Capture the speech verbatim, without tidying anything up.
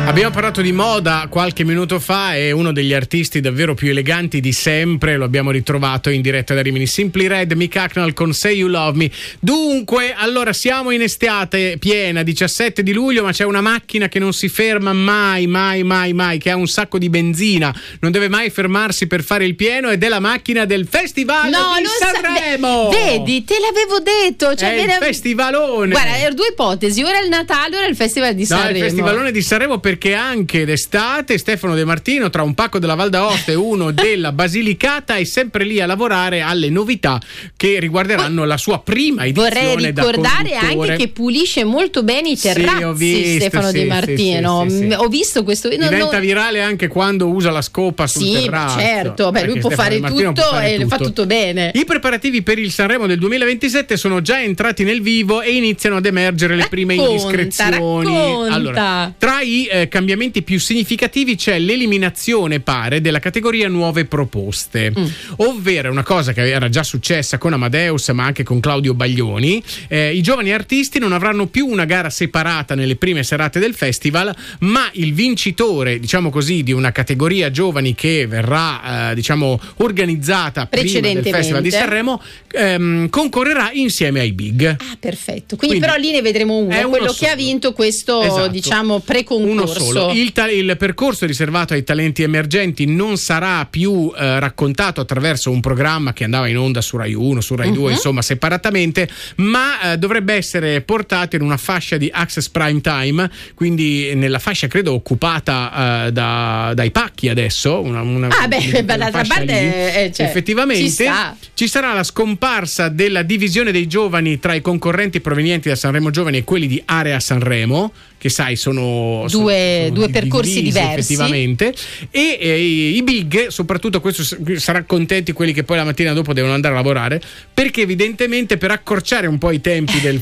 Abbiamo parlato di moda qualche minuto fa e uno degli artisti davvero più eleganti di sempre lo abbiamo ritrovato in diretta da Rimini. Simply Red, Mick Hucknall con Say You Love Me. Dunque, allora siamo in estate piena, diciassette di luglio, ma c'è una macchina che non si ferma mai, mai, mai, mai, che ha un sacco di benzina, non deve mai fermarsi per fare il pieno, ed è la macchina del Festival no, di Sanremo. Sa- vedi, te l'avevo detto. Cioè, è viene... il festivalone. Guarda, erano due ipotesi, ora è il Natale, ora è il Festival di Sanremo. No, il Festivalone di Sanremo, perché anche d'estate Stefano De Martino, tra un pacco della Val d'Aosta e uno della Basilicata, è sempre lì a lavorare alle novità che riguarderanno la sua prima edizione. Vorrei ricordare anche che pulisce molto bene i terrazzi, sì, ho visto, Stefano sì, De Martino. Sì, sì, sì. Ho visto questo. Diventa non... virale anche quando usa la scopa sul sì, terrazzo. Certo, beh, lui può fare, tutto, può fare tutto e fa tutto bene. I preparativi per il Sanremo del duemilaventisette sono già entrati nel vivo e iniziano ad emergere le prime racconta, indiscrezioni. Racconta. Allora, tra i eh, cambiamenti più significativi c'è l'eliminazione, pare, della categoria nuove proposte, mm. ovvero una cosa che era già successa con Amadeus ma anche con Claudio Baglioni. Eh, i giovani artisti non avranno più una gara separata nelle prime serate del festival, ma il vincitore, diciamo così, di una categoria giovani che verrà eh, diciamo organizzata prima del Festival di Sanremo ehm, concorrerà insieme ai big. Ah, perfetto. Quindi, Quindi però lì ne vedremo uno, uno quello solo. Che ha vinto questo, esatto, diciamo preconcorso. Uno solo. Il, ta- il percorso riservato ai talenti emergenti non sarà più eh, raccontato attraverso un programma che andava in onda su Rai uno, su Rai uh-huh. due, insomma separatamente, ma eh, dovrebbe essere portato in una fascia di Access Prime Time, quindi nella fascia credo occupata eh, da, dai pacchi adesso. Una, una, ah beh, dall'altra parte eh, cioè, effettivamente ci, ci sarà la scomparsa della divisione dei giovani tra i concorrenti provenienti da Sanremo Giovani e quelli di Area Sanremo, che sai sono due, sono due percorsi diversi effettivamente, e, e i big, soprattutto questo sarà contenti quelli che poi la mattina dopo devono andare a lavorare, perché evidentemente per accorciare un po' i tempi del